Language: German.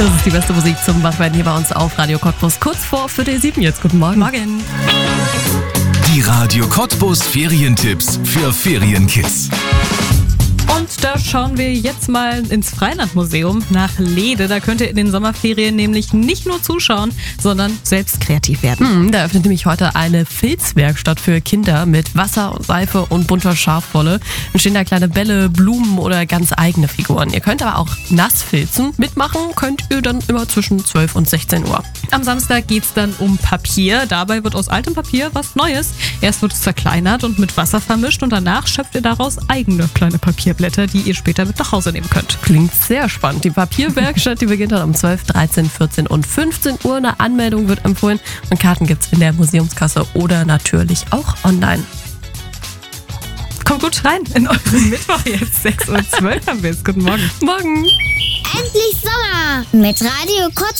Das ist die beste Musik zum Wachwerden hier bei uns auf Radio Cottbus. Kurz vor 6:45 jetzt. Guten Morgen. Morgen. Die Radio Cottbus Ferientipps für Ferienkids. Und da schauen wir jetzt mal ins Freilandmuseum nach Lede. Da könnt ihr in den Sommerferien nämlich nicht nur zuschauen, sondern selbst kreativ werden. Da öffnet nämlich heute eine Filzwerkstatt für Kinder mit Wasser, Seife und bunter Schafwolle. Dann stehen da kleine Bälle, Blumen oder ganz eigene Figuren. Ihr könnt aber auch nass filzen. Mitmachen könnt ihr dann immer zwischen 12 und 16 Uhr. Am Samstag geht's dann um Papier. Dabei wird aus altem Papier was Neues. Erst wird es zerkleinert und mit Wasser vermischt und danach schöpft ihr daraus eigene kleine Papierblätter, die ihr später mit nach Hause nehmen könnt. Klingt sehr spannend. Die Papierwerkstatt, die beginnt dann um 12, 13, 14 und 15 Uhr. Eine Anmeldung wird empfohlen und Karten gibt's in der Museumskasse oder natürlich auch online. Kommt gut rein in euren Mittwoch jetzt. 6:12 Uhr haben wir es. Guten Morgen. Morgen. Endlich Sommer mit Radio Cottbus.